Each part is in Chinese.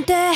て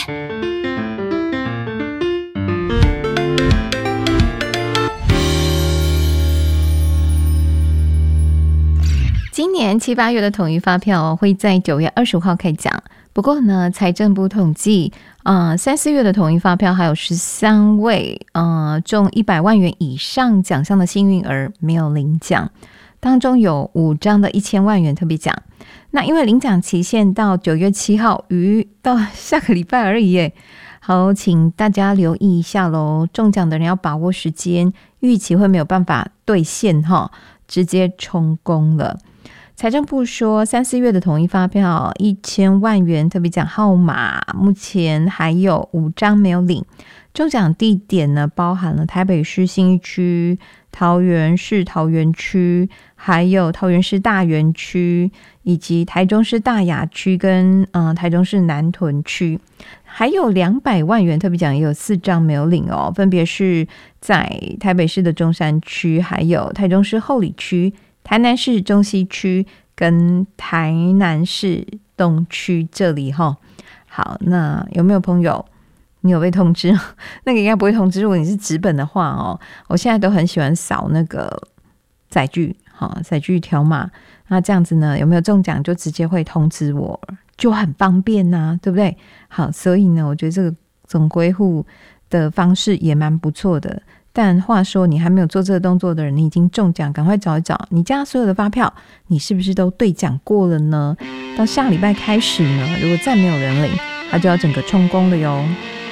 今年7、8月的统一发票会在9月25号开奖。不过呢，财政部统计3、4月的统一发票还有13位中100万元以上奖项的幸运儿没有领奖，当中有5张的1000万元特别奖。那因为领奖期限到9月7号，到下个礼拜而已耶。好，请大家留意一下咯，中奖的人要把握时间，预期会没有办法兑现直接充公了。财政部说3、4月的统一发票1000万元特别奖号码目前还有5张没有领，中奖地点呢包含了台北市信义区、桃园市桃园区，还有桃园市大园区，以及台中市大雅区跟台中市南屯区。还有200万元特别奖也有4张没有领哦，分别是在台北市的中山区，还有台中市后里区、台南市中西区跟台南市东区这里好，那有没有朋友你有被通知？那个应该不会通知，如果你是纸本的话我现在都很喜欢扫那个载具条码，那这样子呢有没有中奖就直接会通知我，就很方便对不对？好，所以呢我觉得这个总归户的方式也蛮不错的。但话说你还没有做这个动作的人，你已经中奖，赶快找一找你家所有的发票，你是不是都兑奖过了呢？到下礼拜开始呢，如果再没有人领，它就要整个充公了哟。